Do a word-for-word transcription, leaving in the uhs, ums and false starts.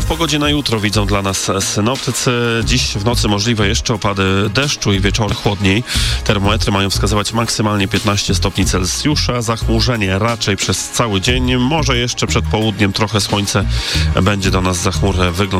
pogodzie na jutro widzą dla nas synoptycy. Dziś w nocy możliwe jeszcze opady deszczu i wieczorem chłodniej. Termometry mają wskazywać maksymalnie piętnaście stopni Celsjusza. Zachmurzenie raczej przez cały dzień. Może jeszcze przed południem trochę słońce będzie do nas za chmurę wyglądać.